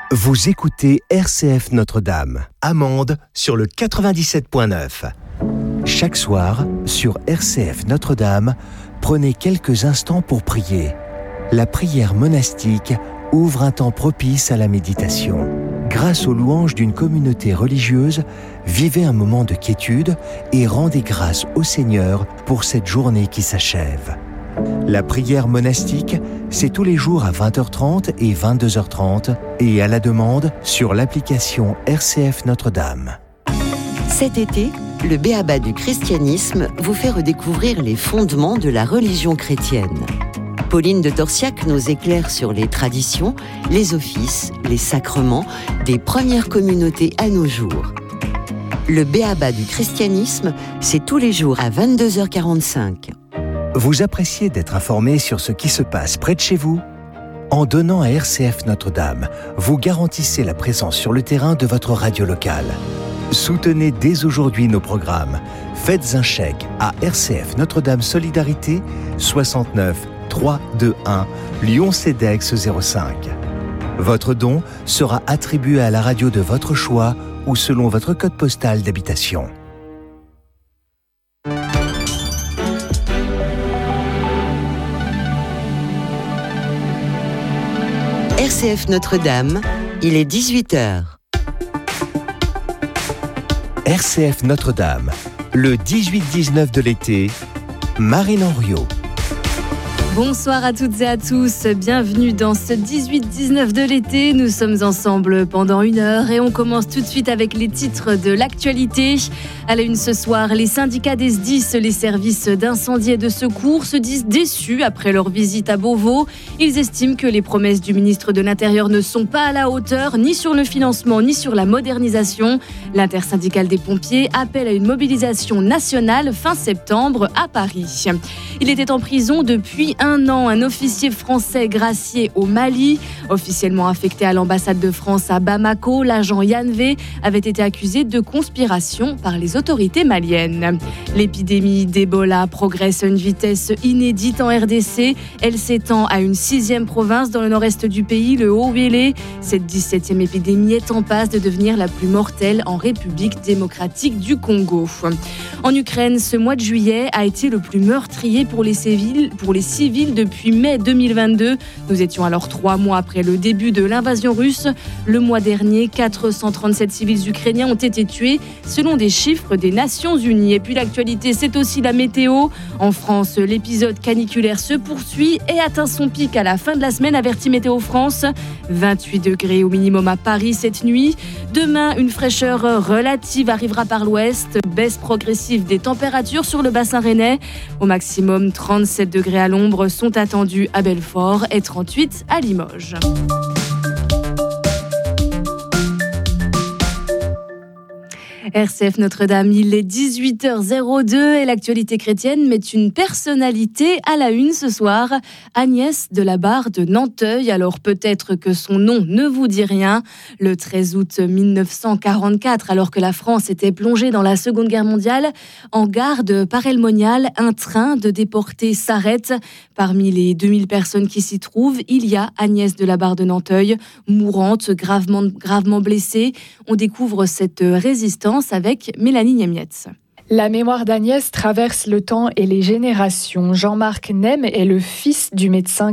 Vous écoutez RCF Notre-Dame, Amande sur le 97.9. Chaque soir, sur RCF Notre-Dame, prenez quelques instants pour prier. La prière monastique ouvre un temps propice à la méditation. Grâce aux louanges d'une communauté religieuse, vivez un moment de quiétude et rendez grâce au Seigneur pour cette journée qui s'achève. La prière monastique, c'est tous les jours à 20h30 et 22h30 et à la demande sur l'application RCF Notre-Dame. Cet été, le B.A.B.A. du christianisme vous fait redécouvrir les fondements de la religion chrétienne. Pauline de Torsiac nous éclaire sur les traditions, les offices, les sacrements des premières communautés à nos jours. Le B.A.B.A. du christianisme, c'est tous les jours à 22h45. Vous appréciez d'être informé sur ce qui se passe près de chez vous ? En donnant à RCF Notre-Dame, vous garantissez la présence sur le terrain de votre radio locale. Soutenez dès aujourd'hui nos programmes. Faites un chèque à RCF Notre-Dame Solidarité 69 321 Lyon-CEDEX 05. Votre don sera attribué à la radio de votre choix ou selon votre code postal d'habitation. RCF Notre-Dame, il est 18h. RCF Notre-Dame, le 18-19 de l'été, Marine Henriot. Bonsoir à toutes et à tous, bienvenue dans ce 18-19 de l'été. Nous sommes ensemble pendant 1 heure et on commence tout de suite avec les titres de l'actualité. À la une ce soir, les syndicats des SDIS, les services d'incendie et de secours, se disent déçus après leur visite à Beauvau. Ils estiment que les promesses du ministre de l'Intérieur ne sont pas à la hauteur, ni sur le financement, ni sur la modernisation. L'intersyndicale des pompiers appelle à une mobilisation nationale fin septembre à Paris. Il était en prison depuis 1 an, un officier français gracié au Mali. Officiellement affecté à l'ambassade de France à Bamako, l'agent Yann V avait été accusé de conspiration par les autorités maliennes. L'épidémie d'Ebola progresse à une vitesse inédite en RDC. Elle s'étend à une 6e province dans le nord-est du pays, le Haut-Uélé. Cette 17e épidémie est en passe de devenir la plus mortelle en République démocratique du Congo. En Ukraine, ce mois de juillet a été le plus meurtrier pour les civils depuis mai 2022. Nous étions alors 3 mois après le début de l'invasion russe. Le mois dernier, 437 civils ukrainiens ont été tués, selon des chiffres des Nations Unies. Et puis l'actualité, c'est aussi la météo. En France, l'épisode caniculaire se poursuit et atteint son pic à la fin de la semaine, avertit Météo France. 28 degrés au minimum à Paris cette nuit. Demain, une fraîcheur relative arrivera par l'ouest. Baisse progressive des températures sur le bassin rennais. Au maximum, 37 degrés à l'ombre sont attendus à Belfort et 38 à Limoges. RCF Notre-Dame, il est 18h02 et l'actualité chrétienne met une personnalité à la une ce soir, Agnès de la Barre de Nanteuil. Alors peut-être que son nom ne vous dit rien. Le 13 août 1944, alors que la France était plongée dans la Seconde Guerre mondiale, en gare de Paray-le-Monial, un train de déportés s'arrête. Parmi les 2000 personnes qui s'y trouvent, il y a Agnès de la Barre de Nanteuil, mourante, gravement blessée. On découvre cette résistance avec Mélanie Niemietz. La mémoire d'Agnès traverse le temps et les générations. Jean-Marc Nem est le fils du médecin